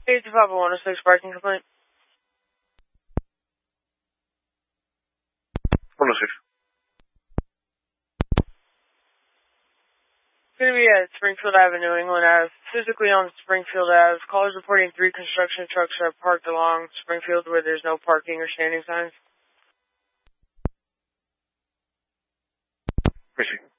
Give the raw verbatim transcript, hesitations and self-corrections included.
eight two five one oh six parking complaint. one oh six. It's going to be at Springfield Avenue, New England Ave. Physically on Springfield Ave. Callers reporting three construction trucks are parked along Springfield where there's no parking or standing signs. Appreciate it.